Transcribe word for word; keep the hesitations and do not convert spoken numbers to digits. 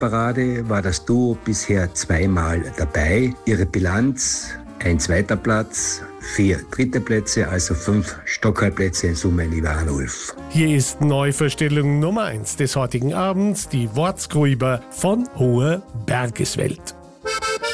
Hitparade war das Duo bisher zweimal dabei. Ihre Bilanz: ein zweiter Platz, vier dritte Plätze, also fünf Stockerplätze in Summe, lieber Arnulf. Hier ist Neuverstellung Nummer eins des heutigen Abends, die Wortsgruber von Hohe Bergeswelt.